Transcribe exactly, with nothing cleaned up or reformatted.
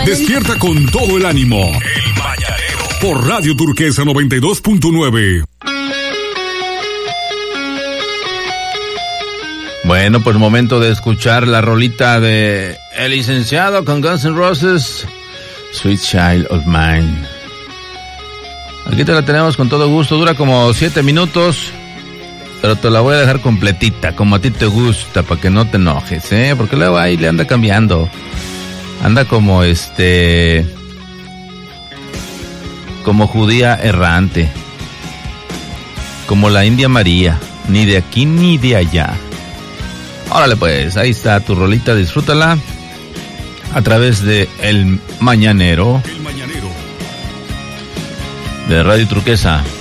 Despierta con todo el ánimo. El Mañanero. Por Radio Turquesa noventa y dos punto nueve. Bueno, pues momento de escuchar la rolita de El Licenciado con Guns N' Roses, Sweet Child of Mine. Aquí te la tenemos con todo gusto, dura como siete minutos, pero te la voy a dejar completita, como a ti te gusta, para que no te enojes, ¿eh? Porque luego ahí le anda cambiando. Anda como este... como judía errante. Como la India María, ni de aquí ni de allá. Órale pues, ahí está tu rolita, disfrútala a través de El Mañanero, El Mañanero de Radio Turquesa